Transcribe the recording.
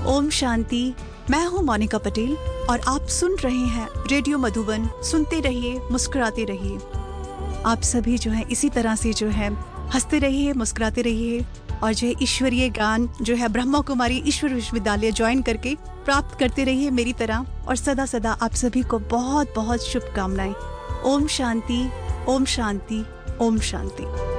ओम शांति। मैं हूँ मोनिका पटेल और आप सुन रहे हैं रेडियो मधुबन। सुनते रहिए, मुस्कुराते रहिए। आप सभी जो है इसी तरह से जो है हंसते रहिए, मुस्कुराते रहिए और जो है ईश्वरीय ज्ञान जो है ब्रह्मा कुमारी ईश्वर विश्वविद्यालय ज्वाइन करके प्राप्त करते रहिए मेरी तरह। और सदा सदा आप सभी को बहुत बहुत शुभकामनाएं। ओम शांति, ओम शांति, ओम शांति।